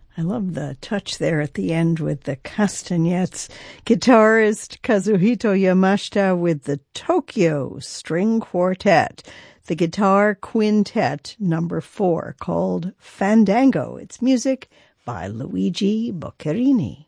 I love the touch there at the end with the castanets. Guitarist Kazuhito Yamashita with the Tokyo String Quartet, the Guitar Quintet number 4 called Fandango. It's music by Luigi Boccherini.